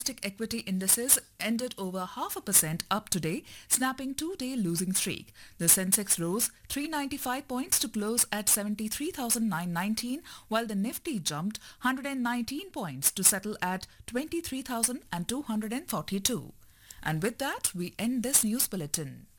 Equity indices ended over 0.5% up today, snapping two-day losing streak. The Sensex rose 395 points to close at 73,919, while the Nifty jumped 119 points to settle at 23,242. And with that, we end this news bulletin.